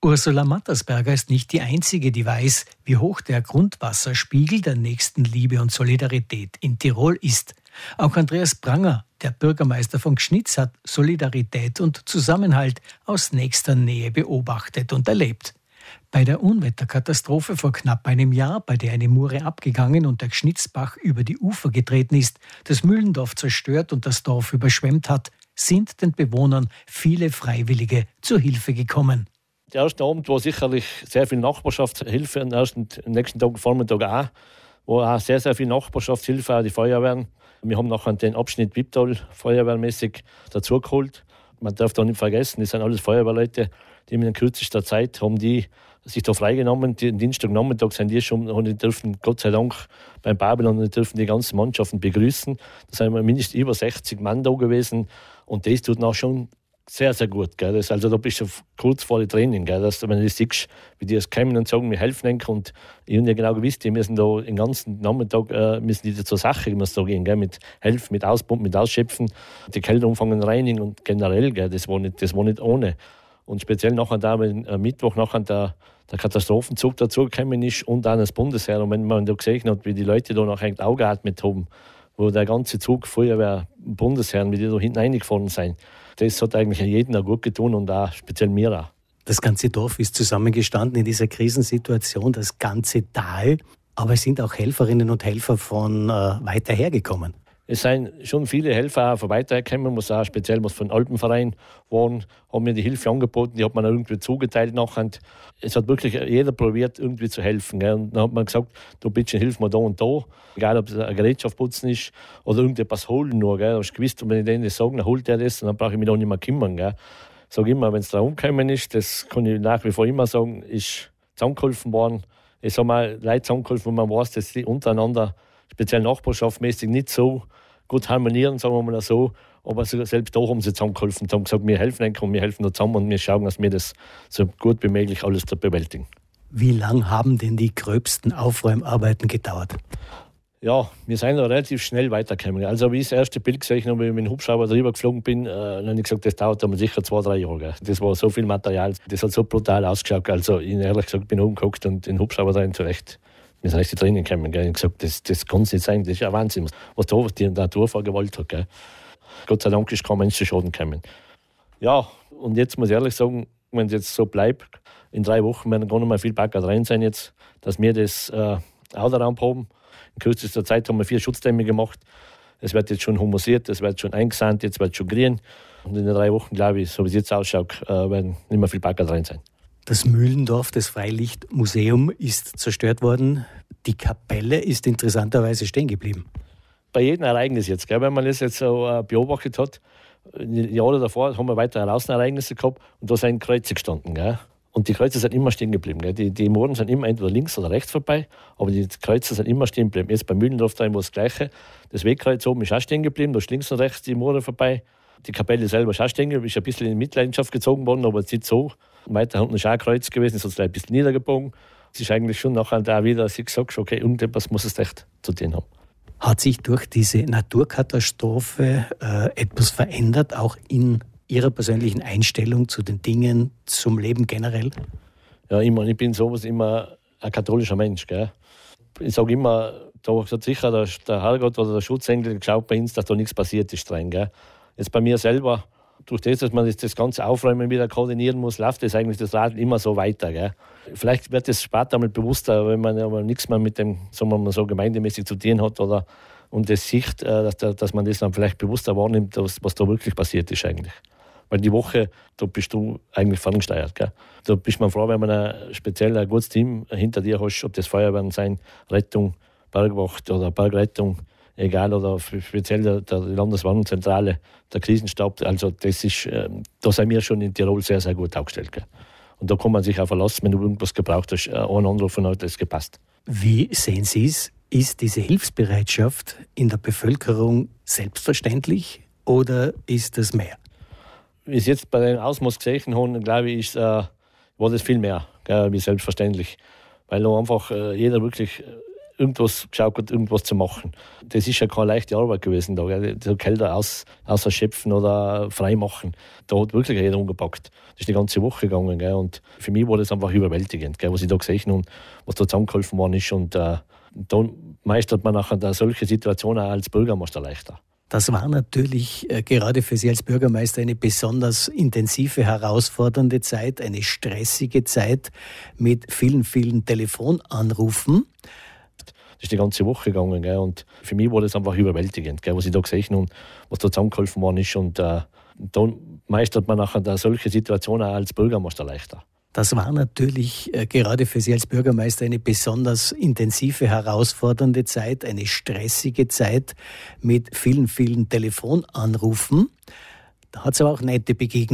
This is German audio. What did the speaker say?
Ursula Mattersberger ist nicht die Einzige, die weiß, wie hoch der Grundwasserspiegel der Nächstenliebe und Solidarität in Tirol ist. Auch Andreas Pranger, der Bürgermeister von Gschnitz, hat Solidarität und Zusammenhalt aus nächster Nähe beobachtet und erlebt. Bei der Unwetterkatastrophe vor knapp einem Jahr, bei der eine Mure abgegangen und der Gschnitzbach über die Ufer getreten ist, das Mühlendorf zerstört und das Dorf überschwemmt hat, sind den Bewohnern viele Freiwillige zur Hilfe gekommen. Der erste Abend war sicherlich sehr viel Nachbarschaftshilfe, am nächsten Tag, Vormittag auch, wo auch sehr, sehr viel Nachbarschaftshilfe, auch die Feuerwehren. Wir haben nachher den Abschnitt Wipptal feuerwehrmäßig dazugeholt. Man darf da nicht vergessen, das sind alles Feuerwehrleute, die in kürzester Zeit haben die sich da freigenommen. Den Dienstagnachmittag sind die schon, und die dürfen Gott sei Dank beim Babylon, die dürfen die ganzen Mannschaften begrüßen. Da sind wir mindestens über 60 Mann da gewesen und das tut auch schon sehr, sehr gut. Gell. Also da bist du kurz vor dem Training. Gell. Wenn du das siehst, wie die es kommen und sagen, wir helfen ihnen. Und ich habe ja genau gewusst, die müssen da den ganzen Nachmittag müssen die zur Sache da gehen. Gell. Mit Helfen, mit Auspumpen, mit Ausschöpfen, die Kälteumfangen reinigen und generell. Gell. Das war nicht ohne. Und speziell nachher da, wenn am Mittwoch nachher der Katastrophenzug dazugekommen ist und auch das Bundesheer. Und wenn man da gesehen hat, wie die Leute da nachher aufgeatmet haben, wo der ganze Zug Feuerwehr, Bundesheer, wie die da hinten reingefahren sind, das hat eigentlich jedem auch gut getan und auch speziell mir auch. Das ganze Dorf ist zusammengestanden in dieser Krisensituation, das ganze Tal. Aber es sind auch Helferinnen und Helfer von weiter hergekommen. Es sind schon viele Helfer auch von weiter hergekommen, was auch speziell was von Alpenverein waren, haben mir die Hilfe angeboten, die hat man auch irgendwie zugeteilt nachher. Es hat wirklich jeder probiert, irgendwie zu helfen. Gell. Und dann hat man gesagt, du bitte hilf mir da und da, egal ob es eine Gerätschaft putzen ist oder irgendetwas holen nur. Gell. Du hast gewusst, wenn ich denen das sage, dann holt er das und dann brauche ich mich da nicht mehr kümmern. Gell. Ich sage immer, wenn es da umgekommen ist, das kann ich nach wie vor immer sagen, ist zusammengeholfen worden. Es haben auch Leute zusammengeholfen, wo man weiß, dass die untereinander, speziell nachbarschaftmäßig, nicht so gut harmonieren, sagen wir mal so. Aber selbst da haben sie zusammengeholfen und haben gesagt, wir helfen ihnen und wir helfen da zusammen und wir schauen, dass wir das so gut wie möglich alles bewältigen. Wie lange haben denn die gröbsten Aufräumarbeiten gedauert? Ja, wir sind da relativ schnell weitergekommen. Also wie ich das erste Bild gesehen habe, wie ich mit dem Hubschrauber drüber geflogen bin, dann habe ich gesagt, das dauert dann sicher 2-3 Jahre. Gell. Das war so viel Material, das hat so brutal ausgeschaut. Also ich ehrlich gesagt bin umgeguckt und den Hubschrauber da zurecht. Wir sind richtig drinnen gekommen. Gell. Ich habe gesagt, das kann es nicht sein, das ist ja Wahnsinn, was die Natur vorgewollt hat. Gell. Gott sei Dank ist kein Mensch zu Schaden gekommen. Ja, und jetzt muss ich ehrlich sagen, wenn es jetzt so bleibt, in 3 Wochen werden gar nicht mehr viel Bagger drin sein jetzt, dass wir das Autoraum haben. In kürzester Zeit haben wir 4 Schutzdämme gemacht. Es wird jetzt schon humusiert, es wird schon eingesand, jetzt wird schon grün. Und in den 3 Wochen, glaube ich, so wie es jetzt ausschaut, werden nicht mehr viel Bagger drin sein. Das Mühlendorf, das Freilichtmuseum, ist zerstört worden. Die Kapelle ist interessanterweise stehen geblieben. Bei jedem Ereignis jetzt, gell, wenn man das jetzt so beobachtet hat, in den Jahren davor haben wir weitere Außenereignisse gehabt und da sind Kreuze gestanden. Gell. Und die Kreuze sind immer stehen geblieben. Gell. Die Mohren sind immer entweder links oder rechts vorbei, aber die Kreuze sind immer stehen geblieben. Jetzt beim Mühlendorf da war das Gleiche. Das Wegkreuz oben ist auch stehen geblieben, da ist links und rechts die Mohren vorbei. Die Kapelle selber ist auch stehen geblieben, ist ein bisschen in Mitleidenschaft gezogen worden, aber nicht so. Weiter unten ist auch ein Kreuz gewesen, ist ein bisschen niedergebogen. Es ist eigentlich schon nachher da wieder, dass ich gesagt habe, okay, irgendetwas muss es echt zu tun haben. Hat sich durch diese Naturkatastrophe etwas verändert, auch in Ihrer persönlichen Einstellung zu den Dingen, zum Leben generell? Ja, ich bin sowas immer ein katholischer Mensch. Gell? Ich sage immer, da hat sicher der Herrgott oder der Schutzengel geschaut bei uns, dass da nichts passiert ist drin. Gell? Jetzt bei mir selber, durch das, dass man das ganze Aufräumen wieder koordinieren muss, läuft das eigentlich das Rad immer so weiter. Gell? Vielleicht wird es später einmal bewusster, wenn man aber nichts mehr mit dem, sagen wir mal so, gemeindemäßig zu tun hat oder und das sieht, dass man das dann vielleicht bewusster wahrnimmt, was da wirklich passiert ist eigentlich. Weil die Woche, da bist du eigentlich ferngesteuert. Gell? Da bist man froh, wenn man speziell ein gutes Team hinter dir hast, ob das Feuerwehren sein, Rettung, Bergwacht oder Bergrettung, egal, oder speziell der Landeswarnungszentrale, der Krisenstab. Also das ist, da sind wir schon in Tirol sehr, sehr gut aufgestellt. Gell? Und da kann man sich auch verlassen, wenn du irgendwas gebraucht hast, ein Anruf und hat das gepasst. Wie sehen Sie es? Ist diese Hilfsbereitschaft in der Bevölkerung selbstverständlich oder ist das mehr? Wie es jetzt bei den Ausmaß gesehen haben, glaube ich, war das viel mehr, gell, wie selbstverständlich. Weil da einfach jeder wirklich irgendwas geschaut, irgendwas zu machen. Das ist ja keine leichte Arbeit gewesen, da, gell? So Kälter ausschöpfen oder freimachen. Da hat wirklich jeder umgepackt. Das ist die ganze Woche gegangen. Gell? Und für mich war das einfach überwältigend, gell? Was ich da gesehen und was da zusammengeholfen worden ist. Und da meistert man nachher solche Situationen auch als Bürgermeister leichter. Das war natürlich gerade für Sie als Bürgermeister eine besonders intensive, herausfordernde Zeit, eine stressige Zeit mit vielen, vielen Telefonanrufen. Das ist die ganze Woche gegangen. Gell? Und für mich war das einfach überwältigend, gell? Was ich da gesehen und was da zusammengeholfen worden ist. Und da meistert man nachher solche Situationen auch als Bürgermeister leichter. Das war natürlich gerade für Sie als Bürgermeister eine besonders intensive, herausfordernde Zeit, eine stressige Zeit mit vielen, vielen Telefonanrufen. Da hat es aber auch nette Begegnungen